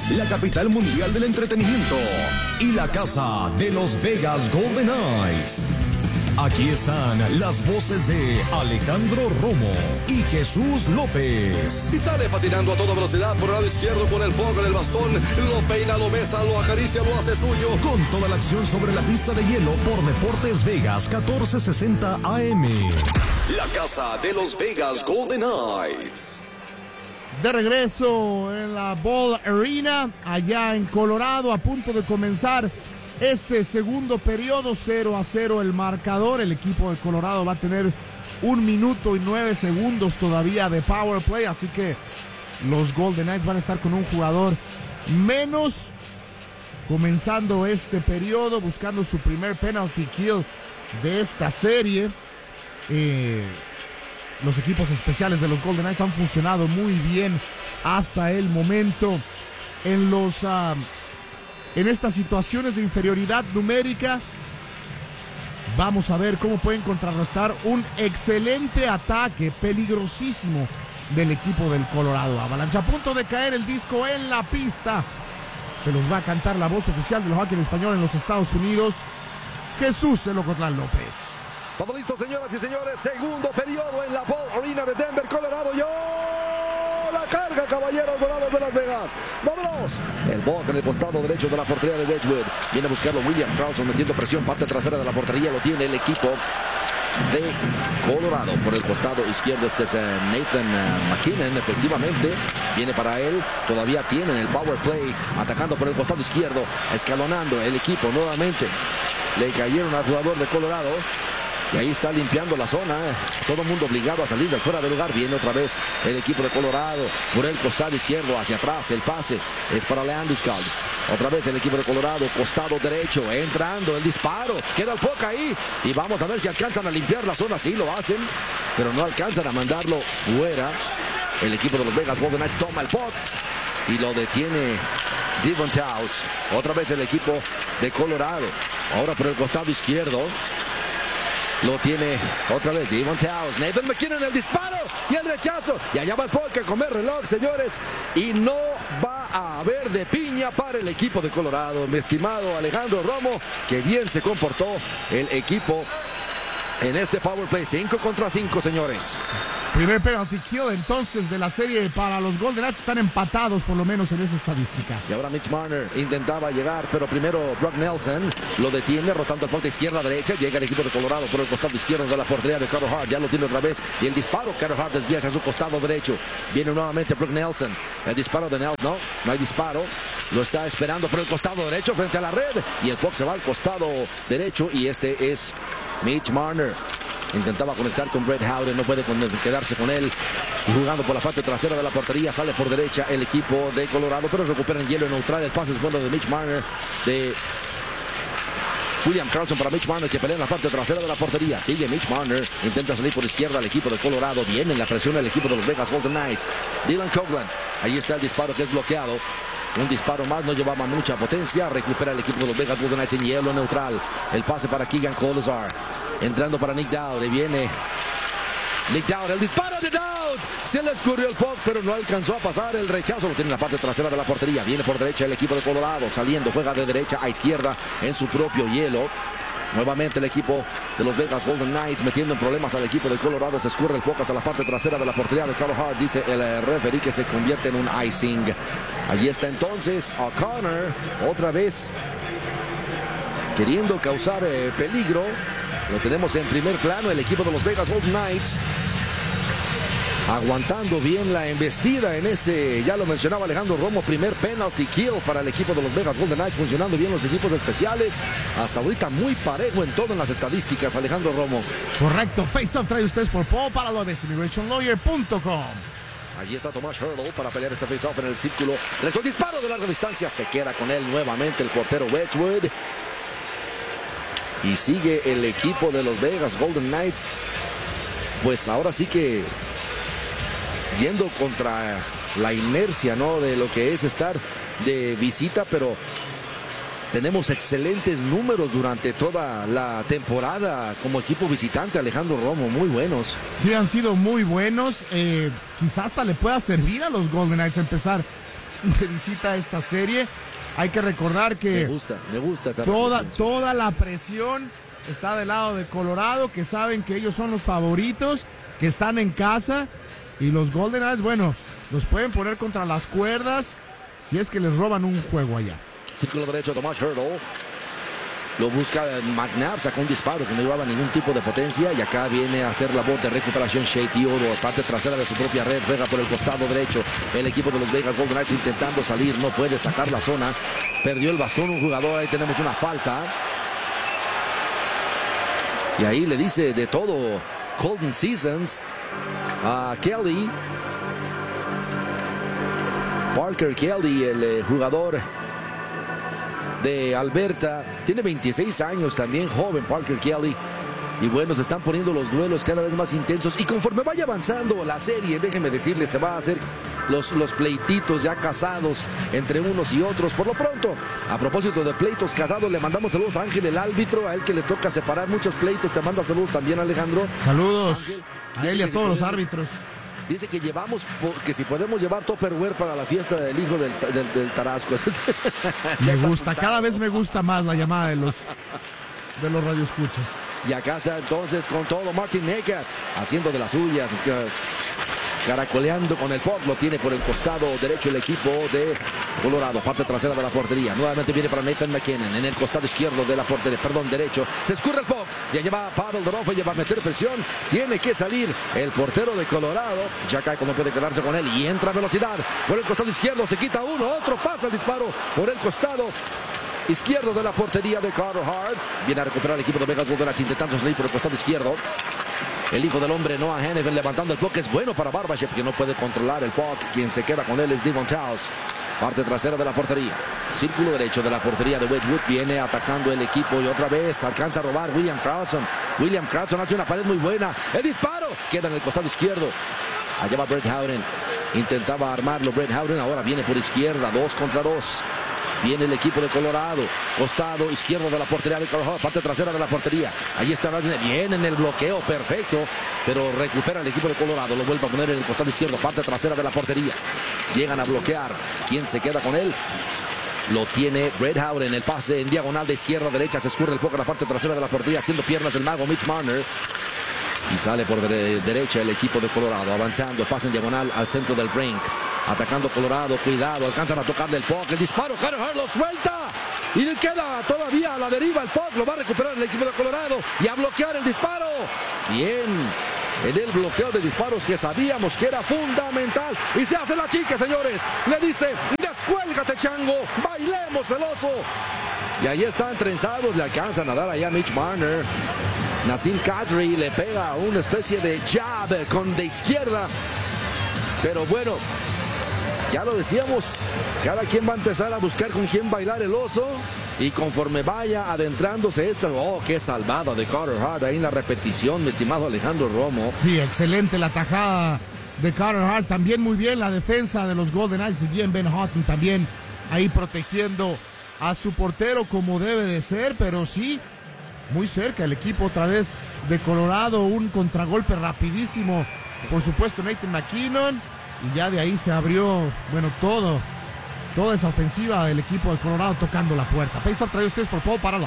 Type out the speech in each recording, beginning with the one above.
la capital mundial del entretenimiento y la casa de los Vegas Golden Knights. Aquí están las voces de Alejandro Romo y Jesús López. Y sale patinando a toda velocidad por el lado izquierdo con el puck en el bastón. Lo peina, lo besa, lo acaricia, lo hace suyo. Con toda la acción sobre la pista de hielo por Deportes Vegas 1460 AM. La casa de los Vegas Golden Knights. De regreso en la Ball Arena, allá en Colorado, a punto de comenzar este segundo periodo. 0-0 el marcador. El equipo de Colorado va a tener 1 minuto y 9 segundos todavía de power play, así que los Golden Knights van a estar con un jugador menos, comenzando este periodo, buscando su primer penalty kill de esta serie. Los equipos especiales de los Golden Knights han funcionado muy bien hasta el momento en estas situaciones de inferioridad numérica. Vamos a ver cómo pueden contrarrestar un excelente ataque, peligrosísimo, del equipo del Colorado Avalanche. A punto de caer el disco en la pista. Se los va a cantar la voz oficial del hockey en español en los Estados Unidos, Jesús El Ocotlán López. Todo listo, señoras y señores. Segundo periodo en la Ball Arena de Denver, Colorado. Yo la carga, caballeros dorados de Las Vegas. ¡Vámonos! El bot en el costado derecho de la portería de Wedgwood. Viene a buscarlo William Karlsson metiendo presión. Parte trasera de la portería. Lo tiene el equipo de Colorado. Por el costado izquierdo este es Nathan McKinnon. Efectivamente viene para él. Todavía tienen el power play. Atacando por el costado izquierdo. Escalonando el equipo nuevamente. Le cayeron al jugador de Colorado. Y ahí está limpiando la zona. Todo el mundo obligado a salir del fuera de lugar. Viene otra vez el equipo de Colorado por el costado izquierdo hacia atrás. El pase es para Landeskog. Otra vez el equipo de Colorado, costado derecho, entrando el disparo. Queda el puck ahí. Y vamos a ver si alcanzan a limpiar la zona. Sí, lo hacen, pero no alcanzan a mandarlo fuera. El equipo de los Vegas Golden Knights toma el puck y lo detiene Devon Towns. Otra vez el equipo de Colorado. Ahora por el costado izquierdo. Lo tiene otra vez Devon Towns. Nathan McKinnon, el disparo y el rechazo. Y allá va el puck a comer reloj, señores. Y no va a haber de piña para el equipo de Colorado. Mi estimado Alejandro Romo, que bien se comportó el equipo en este power play. 5 contra 5, señores. Primer penalty kill entonces de la serie para los Golden Knights. Están empatados por lo menos en esa estadística. Y ahora Mitch Marner intentaba llegar, pero primero Brock Nelson lo detiene, rotando el puck de izquierda a derecha. Llega el equipo de Colorado por el costado izquierdo de la portería de Carter Hart. Ya lo tiene otra vez. Y el disparo, Carter Hart desvía hacia su costado derecho. Viene nuevamente Brock Nelson. El disparo de Nelson. No hay disparo. Lo está esperando por el costado derecho frente a la red. Y el puck se va al costado derecho. Y este es Mitch Marner. Intentaba conectar con Brett Howden, no puede quedarse con él. Y jugando por la parte trasera de la portería, sale por derecha el equipo de Colorado, pero recupera el hielo neutral. El pase es bueno de Mitch Marner, de William Karlsson para Mitch Marner, que pelea en la parte trasera de la portería. Sigue Mitch Marner, intenta salir por izquierda al equipo de Colorado. Viene en la presión el equipo de los Vegas Golden Knights. Dylan Coghlan, ahí está el disparo que es bloqueado. Un disparo más, no llevaba mucha potencia. Recupera el equipo de los Vegas Golden Knights en hielo neutral. El pase para Keegan Kolesar. Entrando para Nick Dowd. Le viene Nick Dowd. El disparo de Dowd. Se le escurrió el puck, pero no alcanzó a pasar. El rechazo lo tiene en la parte trasera de la portería. Viene por derecha el equipo de Colorado. Saliendo, juega de derecha a izquierda en su propio hielo. Nuevamente el equipo de los Vegas Golden Knights metiendo en problemas al equipo de Colorado. Se escurre el puck hasta la parte trasera de la portería de Carter Hart. Dice el referee que se convierte en un icing. Allí está entonces O'Connor otra vez queriendo causar peligro. Lo tenemos en primer plano, el equipo de los Vegas Golden Knights aguantando bien la embestida en ese, ya lo mencionaba Alejandro Romo, primer penalty kill para el equipo de los Vegas Golden Knights. Funcionando bien los equipos especiales. Hasta ahorita muy parejo en todo en las estadísticas, Alejandro Romo. Correcto. Face Off trae ustedes por Paul Paraloves, immigrationlawyer.com. Allí está Tomas Hertl para pelear este face-off en el círculo. El disparo de larga distancia. Se queda con él nuevamente el portero Wedgwood. Y sigue el equipo de los Vegas Golden Knights. Pues ahora sí que yendo contra la inercia, ¿no?, de lo que es estar de visita, pero tenemos excelentes números durante toda la temporada como equipo visitante, Alejandro Romo, muy buenos. Sí, han sido muy buenos. Quizás hasta le pueda servir a los Golden Knights empezar de visita a esta serie. Hay que recordar que me gusta esa toda la presión está del lado de Colorado, que saben que ellos son los favoritos, que están en casa, y los Golden Knights, bueno, los pueden poner contra las cuerdas si es que les roban un juego allá. Círculo derecho, Tomas Hertl. Lo busca McNabb, sacó un disparo que no llevaba ningún tipo de potencia, y acá viene a hacer labor de recuperación Shea Theodore, parte trasera de su propia red, juega por el costado derecho. El equipo de los Vegas Golden Knights intentando salir, no puede sacar la zona, perdió el bastón un jugador, ahí tenemos una falta. Y ahí le dice de todo Colton Sissons a Kelly. Parker Kelly, el jugador de Alberta, tiene 26 años, también joven Parker Kelly. Y bueno, se están poniendo los duelos cada vez más intensos, y conforme vaya avanzando la serie, déjenme decirles, se va a hacer los pleititos ya casados entre unos y otros. Por lo pronto, a propósito de pleitos casados, le mandamos saludos a Ángel, el árbitro, a él que le toca separar muchos pleitos. Te manda saludos también, Alejandro. Saludos Ángel, a él y a todos los árbitros. Dice que llevamos, que si podemos llevar Tupperware para la fiesta del hijo del Tarasco. Me gusta, cada vez me gusta más la llamada de los radioescuchas. Y acá está entonces con todo Martin Necas haciendo de las suyas, caracoleando con el puck. Lo tiene por el costado derecho el equipo de Colorado, parte trasera de la portería. Nuevamente viene para Nathan MacKinnon en el costado izquierdo de la portería, derecho. Se escurre el puck, ya lleva Pavel Dorofeyev, ya va a meter presión. Tiene que salir el portero de Colorado. Jack Eichel no puede quedarse con él y entra a velocidad por el costado izquierdo. Se quita uno, otro pasa el disparo por el costado izquierdo de la portería de Carter Hart. Viene a recuperar el equipo de Vegas Golden Knights intentando salir por el costado izquierdo. El hijo del hombre, Noah Hanifin, levantando el puck. Es bueno para Barbashev, que no puede controlar el puck. Quien se queda con él es Devon Towles. Parte trasera de la portería. Círculo derecho de la portería de Wedgwood. Viene atacando el equipo y otra vez alcanza a robar William Karlsson. William Karlsson hace una pared muy buena. El disparo queda en el costado izquierdo. Allá va Brett Howden. Intentaba armarlo Brett Howden. Ahora viene por izquierda. 2 contra 2. Viene el equipo de Colorado, costado izquierdo de la portería de Colorado, parte trasera de la portería. Ahí está, bien en el bloqueo, perfecto, pero recupera el equipo de Colorado, lo vuelve a poner en el costado izquierdo, parte trasera de la portería. Llegan a bloquear. ¿Quién se queda con él? Lo tiene Brett Howden, el pase en diagonal de izquierda a derecha, se escurre el poco en la parte trasera de la portería, haciendo piernas el mago Mitch Marner. Y sale por derecha el equipo de Colorado, avanzando, pase en diagonal al centro del rink. Atacando Colorado, cuidado, alcanzan a tocarle el puck, el disparo, Carter Hart lo suelta y le queda todavía a la deriva el puck, lo va a recuperar el equipo de Colorado y a bloquear el disparo. Bien, en el bloqueo de disparos que sabíamos que era fundamental, y se hace la chica, señores, le dice, descuélgate chango, bailemos el oso. Y ahí están trenzados, le alcanzan a dar allá a Mitch Marner. Nazem Kadri le pega una especie de jab con de izquierda, pero bueno, ya lo decíamos, cada quien va a empezar a buscar con quién bailar el oso, y conforme vaya adentrándose esta, qué salvada de Carter Hart ahí en la repetición, mi estimado Alejandro Romo. Sí, excelente la tajada de Carter Hart, también muy bien la defensa de los Golden Knights, y bien Ben Hutton también ahí protegiendo a su portero como debe de ser, pero sí, muy cerca el equipo otra vez de Colorado, un contragolpe rapidísimo, por supuesto Nathan MacKinnon, y ya de ahí se abrió, bueno, toda esa ofensiva del equipo de Colorado tocando la puerta. Face-off traído ustedes por Paul Paraloff.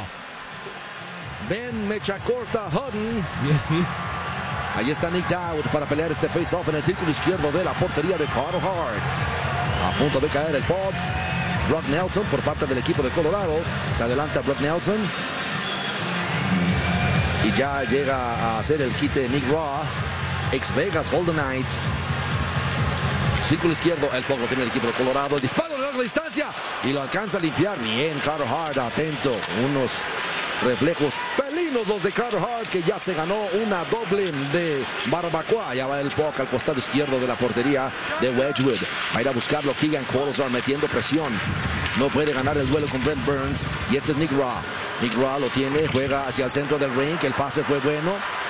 Ben mecha corta Hutton. Y sí. Ahí está Nick Dowd para pelear este face-off en el círculo izquierdo de la portería de Carter Hart. A punto de caer el puck. Brock Nelson por parte del equipo de Colorado. Se adelanta Brock Nelson. Y ya llega a hacer el quite Nick Raw, ex Vegas Golden Knights. Círculo izquierdo, el puck lo tiene el equipo de Colorado. Disparo de larga distancia y lo alcanza a limpiar. Bien, Carter Hart, atento. Unos reflejos felinos los de Carter Hart, que ya se ganó una doble de barbacoa. Ya va el puck al costado izquierdo de la portería de Wedgwood. Va a ir a buscarlo Keegan Kolesar metiendo presión. No puede ganar el duelo con Brent Burns. Y este es Nick Raw. Nick Raw lo tiene, juega hacia el centro del rink. El pase fue bueno.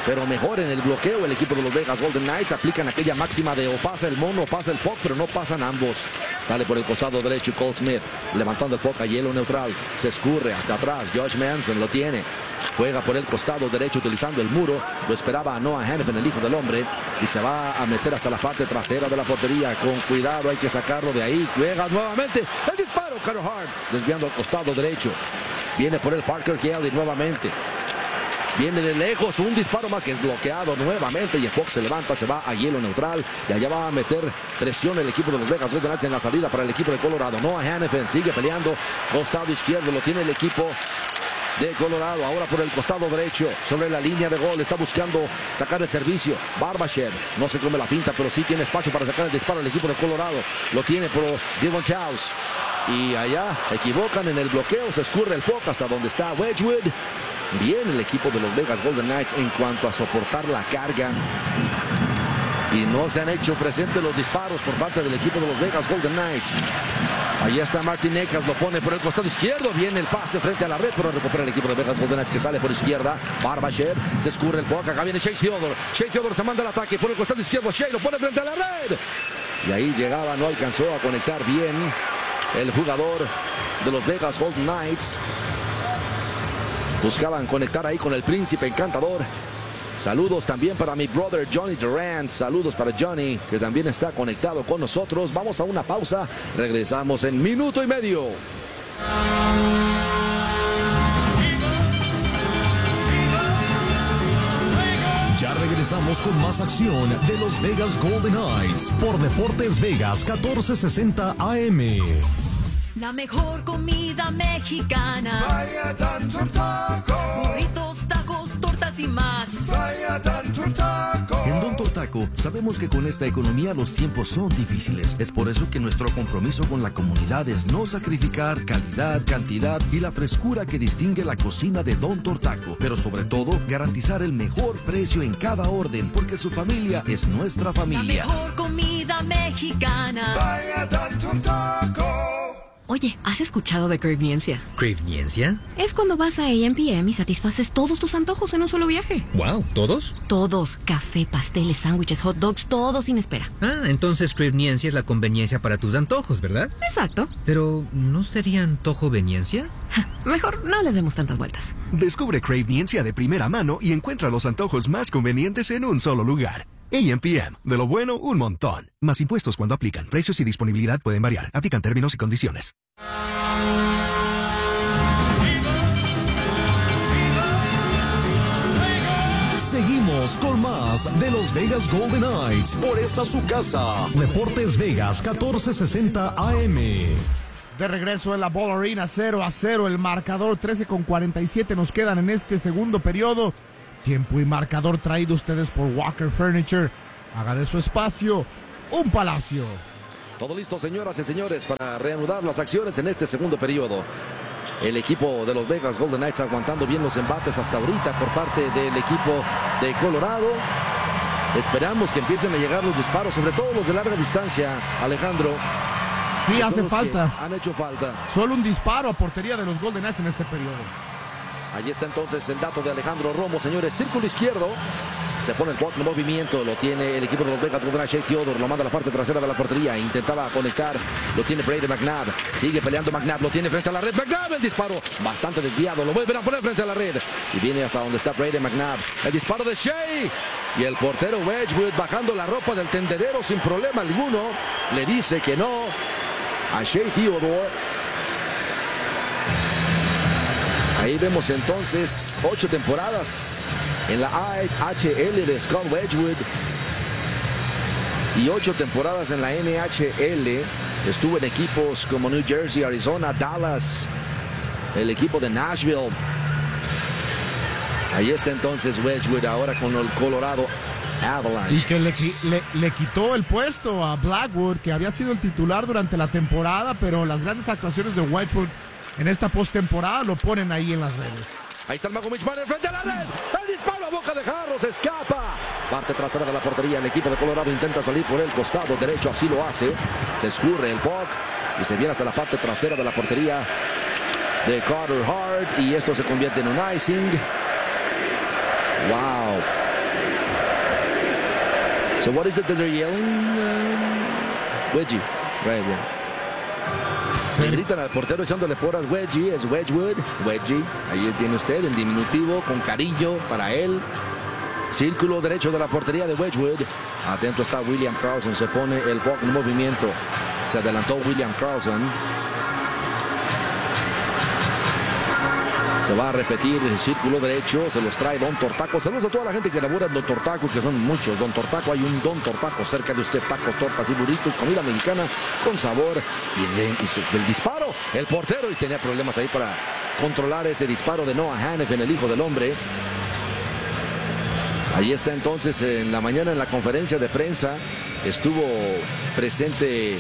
pero mejor en el bloqueo. El equipo de los Vegas Golden Knights aplican aquella máxima de o pasa el mono o pasa el puck, pero no pasan ambos. Sale por el costado derecho Cole Smith, levantando el puck a hielo neutral. Se escurre hasta atrás. Josh Manson lo tiene. Juega por el costado derecho utilizando el muro. Lo esperaba a Noah Hanifin, el hijo del hombre. Y se va a meter hasta la parte trasera de la portería. Con cuidado, hay que sacarlo de ahí. Juega nuevamente. El disparo, Carter Hart. Desviando al costado derecho. Viene por el Parker Kelly nuevamente. Viene de lejos, un disparo más que es bloqueado nuevamente y el puck se levanta, se va a hielo neutral y allá va a meter presión el equipo de los Vegas Golden Knights en la salida para el equipo de Colorado. Noah Hanifin sigue peleando, costado izquierdo lo tiene el equipo de Colorado, ahora por el costado derecho, sobre la línea de gol, está buscando sacar el servicio. Barbashev no se come la finta, pero sí tiene espacio para sacar el disparo el equipo de Colorado. Lo tiene por Devon Chaus. Y allá equivocan en el bloqueo, se escurre el puck hasta donde está Wedgwood. Bien el equipo de los Vegas Golden Knights en cuanto a soportar la carga. Y no se han hecho presentes los disparos por parte del equipo de los Vegas Golden Knights. Ahí está Martin Necas, lo pone por el costado izquierdo. Viene el pase frente a la red, pero recupera el equipo de Vegas Golden Knights que sale por izquierda. Barbashev, se escurre el puck. Acá viene Shea Theodore. Shea Theodore se manda el ataque por el costado izquierdo. Shea lo pone frente a la red. Y ahí llegaba, no alcanzó a conectar bien el jugador de los Vegas Golden Knights. Buscaban conectar ahí con el príncipe encantador. Saludos también para mi brother Johnny Durant. Saludos para Johnny, que también está conectado con nosotros. Vamos a una pausa. Regresamos en minuto y medio. Ya regresamos con más acción de los Vegas Golden Knights por Deportes Vegas 1460 AM. La mejor comida mexicana. Vaya Dancer Taco. Burritos, tacos, tortas y más. Vaya Dancer Taco. En Don Tortaco sabemos que con esta economía los tiempos son difíciles. Es por eso que nuestro compromiso con la comunidad es no sacrificar calidad, cantidad y la frescura que distingue la cocina de Don Tortaco. Pero sobre todo, garantizar el mejor precio en cada orden, porque su familia es nuestra familia. La mejor comida mexicana. Vaya Dancer Taco. Oye, ¿has escuchado de Cravniencia? ¿Cravniencia? Es cuando vas a A&PM y satisfaces todos tus antojos en un solo viaje. Wow, ¿todos? Todos. Café, pasteles, sándwiches, hot dogs, todo sin espera. Ah, entonces Cravniencia es la conveniencia para tus antojos, ¿verdad? Exacto. Pero, ¿no sería antojoveniencia? Mejor no le demos tantas vueltas. Descubre Cravniencia de primera mano y encuentra los antojos más convenientes en un solo lugar. A&PM, de lo bueno, un montón. Más impuestos cuando aplican. Precios y disponibilidad pueden variar. Aplican términos y condiciones. Seguimos con más de los Vegas Golden Knights por esta su casa. Deportes Vegas 1460 AM. De regreso en la Ball Arena, 0-0 el marcador, 13:47 nos quedan en este segundo periodo. Tiempo y marcador traído ustedes por Walker Furniture. Haga de su espacio un palacio. Todo listo, señoras y señores, para reanudar las acciones en este segundo periodo. El equipo de los Vegas Golden Knights aguantando bien los embates hasta ahorita por parte del equipo de Colorado. Esperamos que empiecen a llegar los disparos, sobre todo los de larga distancia, Alejandro. Sí, hace falta. Han hecho falta. Solo un disparo a portería de los Golden Knights en este periodo. Allí está entonces el dato de Alejandro Romo, señores. Círculo izquierdo. Se pone el puck en movimiento. Lo tiene el equipo de los Vegas Golden Knights. Shea Theodore lo manda a la parte trasera de la portería. Intentaba conectar. Lo tiene Brady McNabb. Sigue peleando McNabb. Lo tiene frente a la red. McNabb, el disparo bastante desviado. Lo vuelven a poner frente a la red. Y viene hasta donde está Brady McNabb. El disparo de Shea. Y el portero Wedgwood bajando la ropa del tendedero sin problema alguno. Le dice que no a Shea Theodore. Ahí vemos entonces 8 temporadas en la AHL de Scott Wedgwood y 8 temporadas en la NHL. Estuvo en equipos como New Jersey, Arizona, Dallas, el equipo de Nashville. Ahí está entonces Wedgwood ahora con el Colorado Avalanche. Y que le quitó el puesto a Blackwood, que había sido el titular durante la temporada, pero las grandes actuaciones de Wedgwood en esta postemporada lo ponen ahí en las redes. Ahí está el mago Mitch Marner frente a la red. El disparo a boca de jarro, se escapa. Parte trasera de la portería. El equipo de Colorado intenta salir por el costado derecho, así lo hace. Se escurre el puck y se viene hasta la parte trasera de la portería de Carter Hart. Y esto se convierte en un icing. Wow. So what is it that they're yelling? Wedgie. Right, yeah. Se gritan al portero echándole porras. Wedgie, es Wedgwood. Wedgie, ahí tiene usted en diminutivo, con cariño para él. Círculo derecho de la portería de Wedgwood. Atento está William Karlsson. Se pone el puck en movimiento. Se adelantó William Karlsson. Se va a repetir el círculo derecho. Se los trae Don Tortaco. Saludos a toda la gente que labora en Don Tortaco, que son muchos. Don Tortaco, hay un Don Tortaco cerca de usted. Tacos, tortas y burritos, comida mexicana con sabor. Y el disparo, el portero, y tenía problemas ahí para controlar ese disparo de Noah Hanifin, el hijo del hombre. Ahí está entonces en la mañana en la conferencia de prensa. Estuvo presente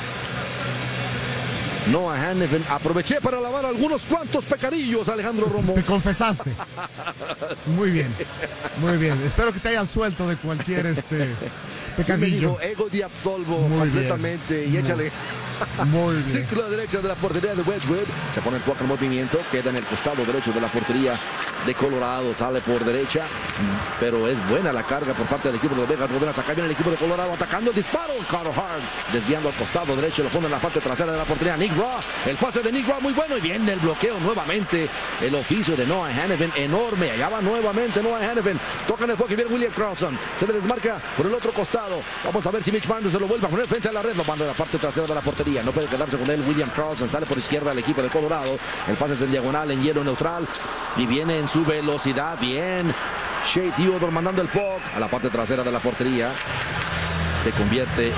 Noah Hanifin. Aproveché para lavar algunos cuantos pecadillos, Alejandro Romo. Te confesaste. Muy bien, muy bien. Espero que te hayas suelto de cualquier pecadillo. Sí, me dijo, ego de absolvo muy completamente bien. Y échale. Muy bien. Círculo derecho de la portería de Wedgwood. Se pone el puck en movimiento. Queda en el costado derecho de la portería de Colorado. Sale por derecha. Pero es buena la carga por parte del equipo de los Vegas Golden Knights. Acá viene el equipo de Colorado atacando. Disparo. Carter Hart desviando al costado derecho. Lo pone en la parte trasera de la portería. Nick Raw. El pase de Nick Raw muy bueno. Y viene el bloqueo nuevamente. El oficio de Noah Hanifin enorme. Allá va nuevamente Noah Hanifin. Toca en el puck y viene William Karlsson. Se le desmarca por el otro costado. Vamos a ver si Mitch Marner se lo vuelve a poner frente a la red. Lo manda en la parte trasera de la portería. No puede quedarse con él. William Karlsson sale por izquierda al equipo de Colorado. El pase es en diagonal, en hielo neutral. Y viene en su velocidad. Bien. Shea Theodore mandando el puck a la parte trasera de la portería. Se convierte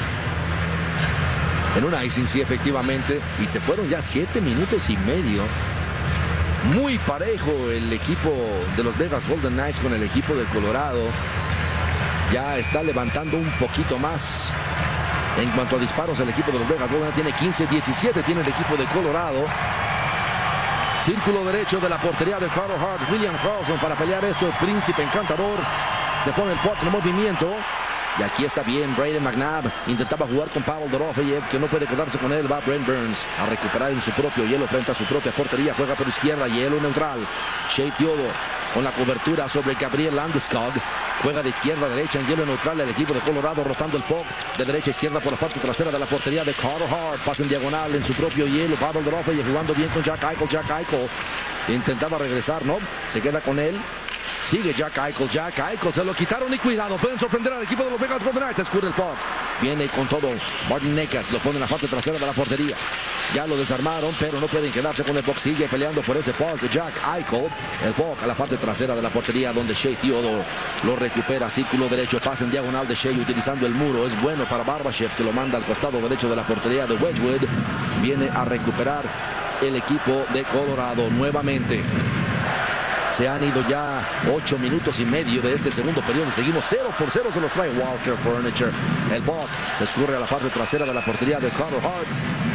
en un icing, sí, efectivamente. Y se fueron ya 7 minutos y medio. Muy parejo el equipo de los Vegas Golden Knights con el equipo de Colorado. Ya está levantando un poquito más. En cuanto a disparos, el equipo de los Vegas Golden tiene 15-17, tiene el equipo de Colorado. Círculo derecho de la portería de Carter Hart, William Karlsson para pelear esto, el príncipe encantador. Se pone el puck en movimiento. Y aquí está bien Brayden McNabb. Intentaba jugar con Pavel Dorofeyev, que no puede quedarse con él. Va Brent Burns a recuperar en su propio hielo frente a su propia portería. Juega por izquierda, hielo neutral. Shea Theodore con la cobertura sobre Gabriel Landeskog. Juega de izquierda a derecha en hielo neutral el equipo de Colorado, rotando el puck de derecha a izquierda por la parte trasera de la portería de Carter Hart. Pasa en diagonal en su propio hielo. Pavel Dorofeyev jugando bien con Jack Eichel. Jack Eichel intentaba regresar, ¿no? Se queda con él. Sigue Jack Eichel. Jack Eichel se lo quitaron y cuidado. Pueden sorprender al equipo de los Vegas Golden Knights. Se escurre el puck. Viene con todo Martin Necas. Lo pone en la parte trasera de la portería. Ya lo desarmaron, pero no pueden quedarse con el puck. Sigue peleando por ese puck Jack Eichel. El puck a la parte trasera de la portería donde Shea Theodore lo recupera. Círculo derecho. Pasa en diagonal de Shea utilizando el muro. Es bueno para Barbashev, que lo manda al costado derecho de la portería de Wedgwood. Viene a recuperar el equipo de Colorado nuevamente. Se han ido ya 8 minutos y medio de este segundo periodo. Seguimos 0-0. Se los trae Walker Furniture. El puck se escurre a la parte trasera de la portería de Carter Hart.